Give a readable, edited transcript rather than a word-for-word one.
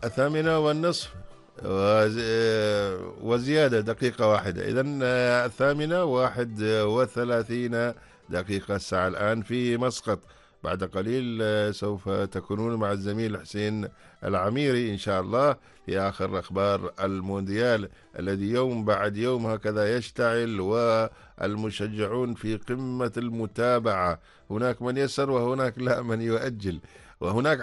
18:30 وزيادة دقيقة واحدة. إذن 8:31 دقيقة الساعة الآن في مسقط. بعد قليل سوف تكونون مع الزميل حسين العميري إن شاء الله في آخر أخبار المونديال الذي يوم بعد يوم هكذا يشتعل، والمشجعون في قمة المتابعة. هناك من يسر وهناك لا من يؤجل، وهناك